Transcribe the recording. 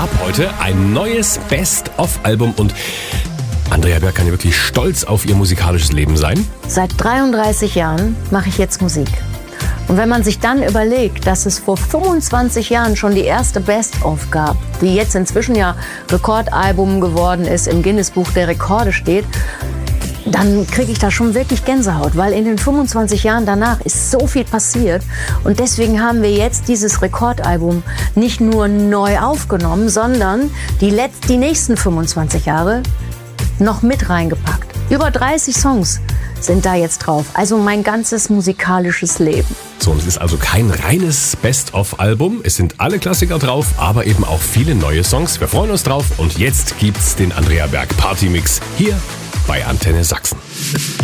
Ab heute ein neues Best-of-Album und Andrea Berg kann ja wirklich stolz auf ihr musikalisches Leben sein. Seit 33 Jahren mache ich jetzt Musik. Und wenn man sich dann überlegt, dass es vor 25 Jahren schon die erste Best-of gab, die jetzt inzwischen ja Rekordalbum geworden ist, im Guinness-Buch der Rekorde steht, dann kriege ich da schon wirklich Gänsehaut, weil in den 25 Jahren danach ist so viel passiert. Und deswegen haben wir jetzt dieses Rekordalbum nicht nur neu aufgenommen, sondern die nächsten 25 Jahre noch mit reingepackt. Über 30 Songs sind da jetzt drauf. Also mein ganzes musikalisches Leben. So, und es ist also kein reines Best-of-Album. Es sind alle Klassiker drauf, aber eben auch viele neue Songs. Wir freuen uns drauf und jetzt gibt's den Andrea Berg Party Mix hier bei Antenne Sachsen.